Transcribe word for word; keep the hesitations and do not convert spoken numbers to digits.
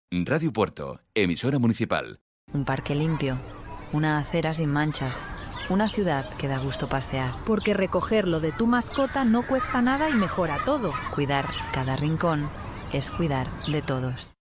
Radio Puerto, emisora municipal. Un parque limpio, una acera sin manchas, una ciudad que da gusto pasear. Porque recoger lo de tu mascota no cuesta nada y mejora todo. Cuidar cada rincón es cuidar de todos.